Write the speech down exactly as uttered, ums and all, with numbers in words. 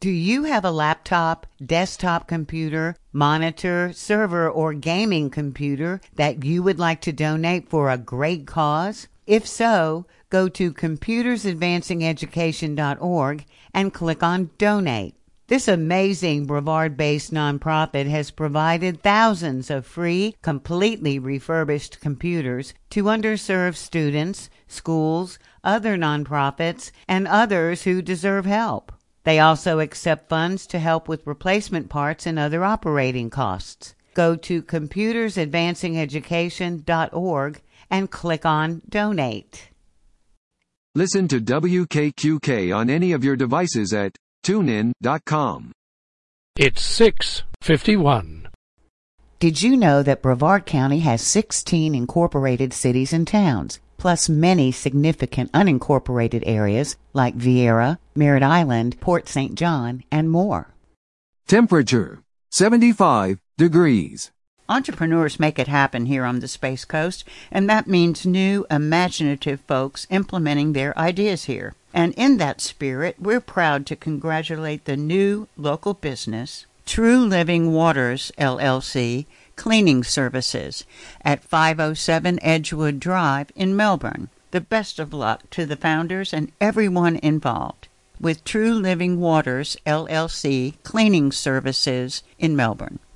Do you have a laptop, desktop computer, monitor, server, or gaming computer that you would like to donate for a great cause? If so, go to computers advancing education dot org and click on Donate. This amazing Brevard-based nonprofit has provided thousands of free, completely refurbished computers to underserved students, schools, other nonprofits, and others who deserve help. They also accept funds to help with replacement parts and other operating costs. Go to computers advancing education dot org and click on Donate. Listen to W K Q K on any of your devices at tune in dot com. It's six fifty-one. Did you know that Brevard County has sixteen incorporated cities and towns, plus many significant unincorporated areas like Vieira, Merritt Island, Port Saint John, and more? Temperature, seventy-five degrees. Entrepreneurs make it happen here on the Space Coast, and that means new, imaginative folks implementing their ideas here. And in that spirit, we're proud to congratulate the new local business, True Living Waters, L L C, Cleaning Services, at five oh seven Edgewood Drive in Melbourne. The best of luck to the founders and everyone involved with True Living Waters, L L C, Cleaning Services in Melbourne.